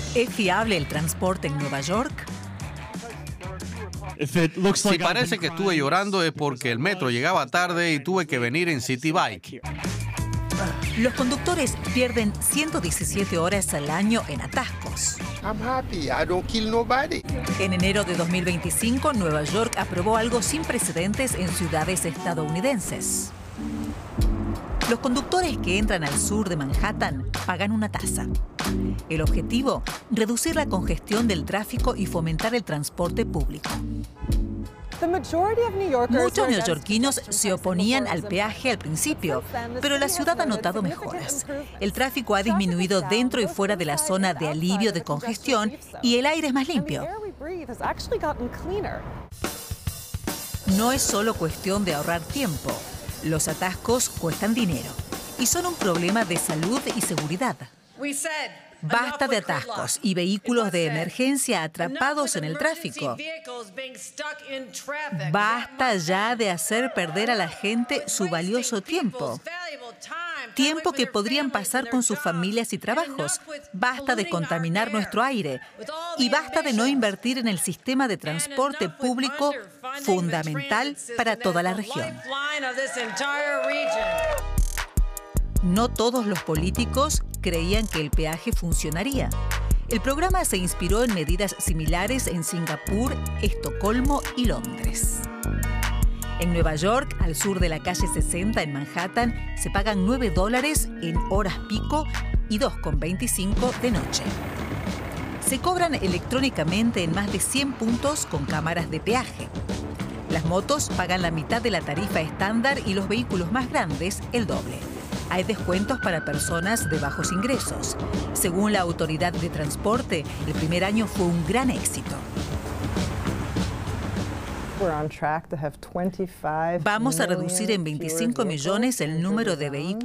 ¿Es fiable el transporte en Nueva York? Si parece que estuve llorando es porque el metro llegaba tarde y tuve que venir en City Bike. Los conductores pierden 117 horas al año en atascos. En enero de 2025, Nueva York aprobó algo sin precedentes en ciudades estadounidenses. Los conductores que entran al sur de Manhattan pagan una tasa. El objetivo, reducir la congestión del tráfico y fomentar el transporte público. Muchos neoyorquinos se oponían al peaje al principio, pero la ciudad ha notado mejoras. El tráfico ha disminuido dentro y fuera de la zona de alivio de congestión y el aire es más limpio. No es solo cuestión de ahorrar tiempo. Los atascos cuestan dinero y son un problema de salud y seguridad. Basta de atascos y vehículos de emergencia atrapados en el tráfico. Basta ya de hacer perder a la gente su valioso tiempo. Tiempo que podrían pasar con sus familias y trabajos. Basta de contaminar nuestro aire. Y basta de no invertir en el sistema de transporte público fundamental para toda la región. No todos los políticos creían que el peaje funcionaría. El programa se inspiró en medidas similares en Singapur, Estocolmo y Londres. En Nueva York, al sur de la calle 60 en Manhattan, se pagan $9 en horas pico y $2,25 de noche. Se cobran electrónicamente en más de 100 puntos con cámaras de peaje. Las motos pagan la mitad de la tarifa estándar y los vehículos más grandes el doble. Hay descuentos para personas de bajos ingresos. Según la Autoridad de Transporte, el primer año fue un gran éxito. Vamos a reducir en 25 millones el número de vehículos